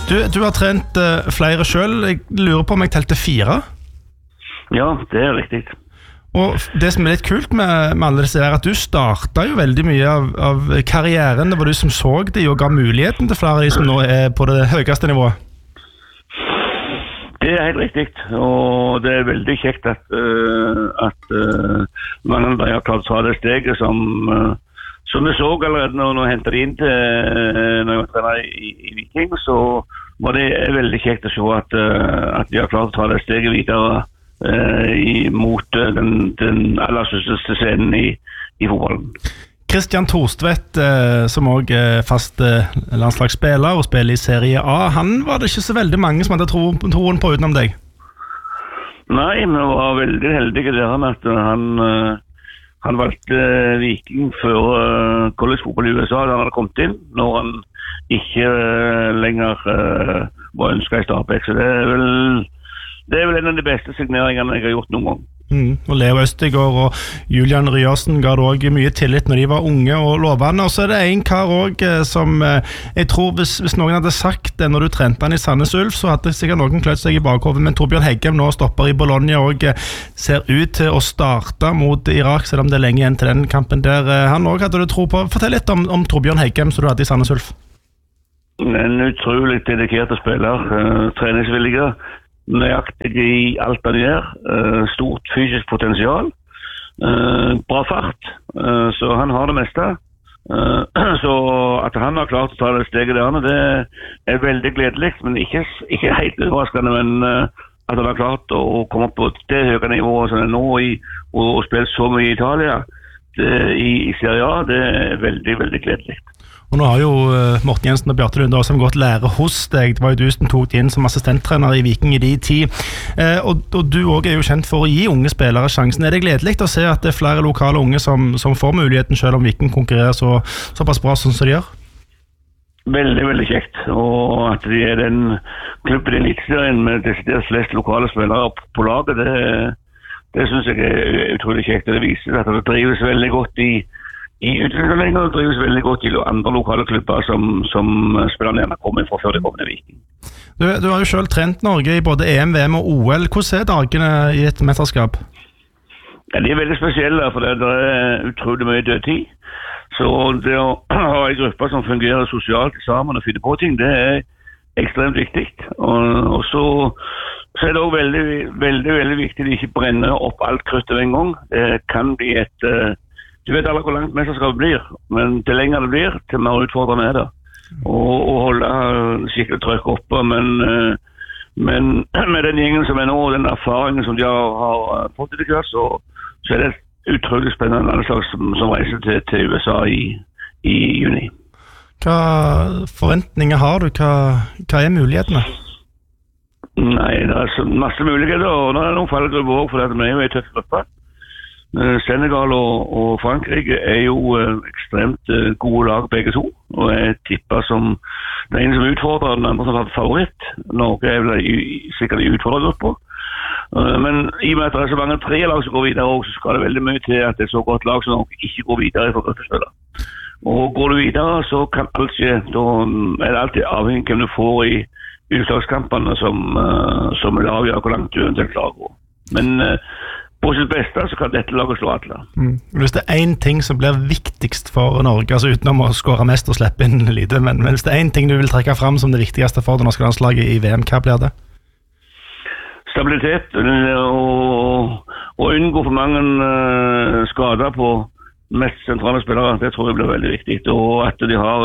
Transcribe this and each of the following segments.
Du har trent flere selv. Jeg lurer på om jeg telte 4. Ja, det riktig. Og det som litt kult med alle disse at du startet jo veldig mye av karrieren. Det var du som så det og ga muligheten til flere av de som nå på det høyeste nivået. Det helt riktig, og det veldig kjekt at mange av de har klart å ta det steget som vi så allerede når jeg hentet inn til når jeg var trener i Viking, så var det veldig kjekt å se at de har klart å ta det steget videre mot den aller største scenen i fotballen. Christian Thorstvedt, som også fast landslagsspiller og spiller i Serie A, han var det ikke så veldig mange som hadde troen på utenom deg? Nei, men jeg var veldig heldig der med at han valgte Viking før collegefotball i USA da han hadde kommet inn, når han ikke lenger var ønsket i Stabæk. Så det er vel en av de beste signeringene jeg har gjort noen gang. Og Leo Østegård og Julian Ryersen ga det også mye tillit når de var unge og lovende. Og så er det en kar også som jeg tror hvis noen hadde sagt det når du trente han i Sandnes Ulf, så hadde sikkert noen kløtt seg i bakhovet. Men Torbjørn Heggem nå stopper i Bologna og ser ut til å starte mot Irak, selv om det er lenge igjen til den kampen der. Han også hadde du tro på. Fortell litt om Torbjørn Heggem som du hadde i Sandnes Ulf. En utrolig dedikert spiller, treningsvillige, nøyaktig i alt han gjør, stort fysisk potensial, bra fart, så han har det meste. Så at han har klart å ta det steget der, det er veldig gledelig, men ikke helt overraskende, men at han har klart å komme på det høye nivået som er nå og spille så mye i Italia, i Serie A, det er veldig, veldig gledelig. Og nå har jo Morten Jensen og Bjarte Lunde også gått lære hos deg. Det var jo du som tok inn som assistenttrener i Viking i de tid. Og du også er jo kjent for å gi unge spillere sjansen. Er det gledelig å se at det er flere lokale unge som får muligheten selv om Viking konkurrerer såpass bra som de gjør? Veldig, veldig kjekt. Og at de er den klubben i Eliteserien med desidert flest lokale spillere på laget, det synes jeg er utrolig kjekt. Det viser at det drives veldig godt i utviklingsavdelingen og drives veldig godt i andre lokale klubber som spillerne gjerne kommer fra før de kommer til Viking. Du har jo selv trent Norge i både EM, VM og OL. Hvordan er dagene i et mesterskap? Ja, de er veldig spesielle, for det er utrolig mye dødtid. Så det å ha en gruppe som fungerer sosialt sammen og finne på ting, det er ekstremt viktig. Og så er det også veldig, veldig, veldig viktig at de ikke brenner opp alt kruttet en gang. Det kan bli du vet alle hvor langt mesterskapet blir, men til lenger det blir, til mer utfordrende er det. Og holde skikkelig trøkk oppe, men med den gjengen som er nå, og den erfaringen som de har fått etter hvert, så er det utrolig spennende landslag som reiser til USA i juni. Hva forventninger har du? Hva er mulighetene? Nei, det er masse muligheter, og nå er det noen fallgrupper også, for det er jo en tøff gruppe. Senegal og Frankrike er jo ekstremt gode lag begge to, og jeg tipper som den ene som utfordrer, den andre som har favoritt. Norge er vel sikkert i utfordrergrupper. Men i og med at det er så mange 3 lag som går videre også, så skal det veldig mye til at det er så godt lag som Norge ikke går videre for gruppespiller. Og går du videre, så kan alt skje. Da er det alltid avhengig hvem du får i utslagskampene som vil avgjøre hvor langt du eventuelt klarer å gå. Men på sitt beste så kan dette laget slå alle. Hvis det er en ting som blir viktigst for Norge, altså utenom å skåre mest og slippe inn lite, men hvis det er en ting du vil trekke frem som det viktigste for det norske landslaget i VM, hva blir det? Stabilitet og unngå for mange skader på mest sentrale spillere, det tror jeg blir veldig viktig. Og at de har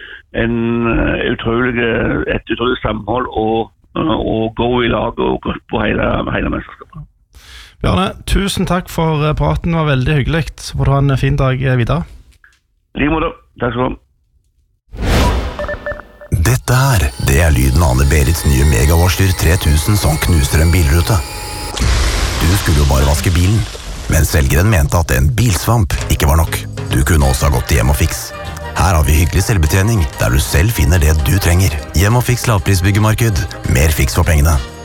et utrolig samhold og gå i lag og gruppe på hele mesterskapet. Bjarne, tusen takk for praten, det var veldig hyggelig. Så får du ha en fin dag videre. Like måte, takk skal du ha. Dette her, det er lyden av Anne-Berits nye Megavarsler 3000 som knuser en bilrute. Du skulle jo bare vaske bilen, men selgeren mente at en bilsvamp ikke var nok. Du kunne også ha gått til Hjem og Fiks. Her har vi hyggelig selvbetjening, der du selv finner det du trenger. Hjem og Fiks lavprisbyggemarked. Mer fiks for pengene.